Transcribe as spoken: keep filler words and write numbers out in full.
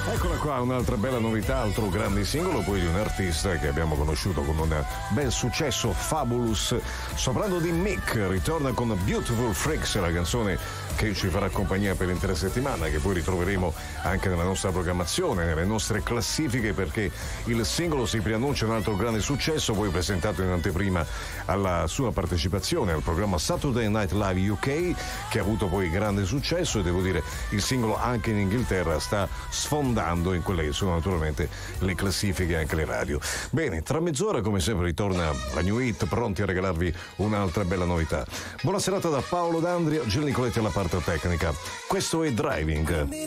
Eccola qua, un'altra bella novità, altro grande singolo poi di un artista che abbiamo conosciuto con un bel successo, Fabulous. Sto parlando di Mick, ritorna con Beautiful Freaks, la canzone che ci farà compagnia per l'intera settimana, che poi ritroveremo anche nella nostra programmazione, nelle nostre classifiche, perché il singolo si preannuncia un altro grande successo, poi presentato in anteprima alla sua partecipazione al programma Saturday Night Live U K, che ha avuto poi grande successo, e devo dire il singolo anche in Inghilterra sta sfondando in quelle che sono naturalmente le classifiche e anche le radio. Bene, tra mezz'ora come sempre ritorna la New Hit, pronti a regalarvi un'altra bella novità. Buona serata da Paolo D'Andria, Gil Nicoletti alla parte tecnica. Questo è Driving.